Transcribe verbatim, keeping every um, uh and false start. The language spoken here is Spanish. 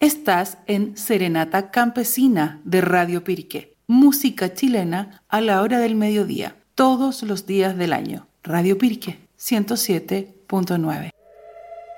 Estás en Serenata Campesina de Radio Piriqué. Música chilena a la hora del mediodía, todos los días del año. Radio Piriqué ciento siete punto nueve.